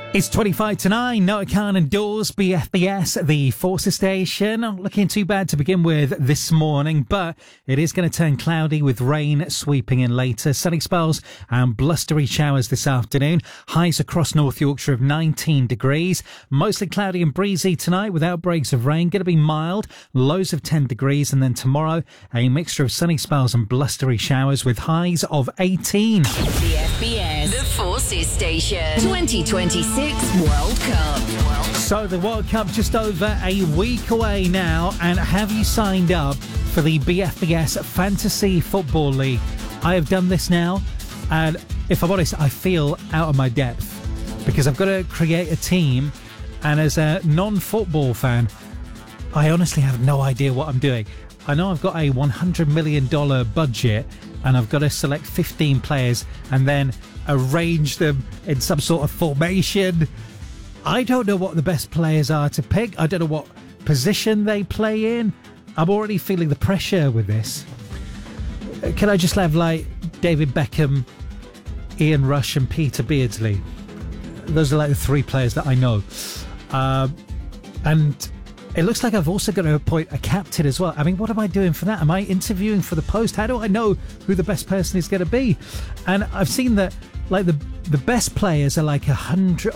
It's 25 to 9, Noah Khan and Dawes, BFBS, the Forces Station. Not looking too bad to begin with this morning, but it is going to turn cloudy with rain sweeping in later. Sunny spells and blustery showers this afternoon. Highs across North Yorkshire of 19 degrees. Mostly cloudy and breezy tonight with outbreaks of rain. Going to be mild, lows of 10 degrees. And then tomorrow, a mixture of sunny spells and blustery showers with highs of 18. BFBS, the Forces Station, 2026 World Cup. So the World Cup just over a week away now, and have you signed up for the BFBS Fantasy Football League? I have done this now, and if I'm honest, I feel out of my depth because I've got to create a team, and as a non-football fan, I honestly have no idea what I'm doing. I know I've got a $100 million budget, and I've got to select 15 players and then arrange them in some sort of formation. I don't know what the best players are to pick. I don't know what position they play in. I'm already feeling the pressure with this. Can I just have like David Beckham, Ian Rush and Peter Beardsley? Those are like the three players that I know. And it looks like I've also got to appoint a captain as well. I mean, what am I doing for that? Am I interviewing for the post? How do I know who the best person is going to be? And I've seen that like the best players are like 100